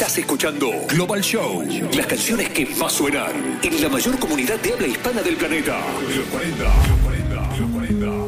Estás escuchando Global Show, las canciones que más suenan en la mayor comunidad de habla hispana del planeta. Los 40, los 40, los 40.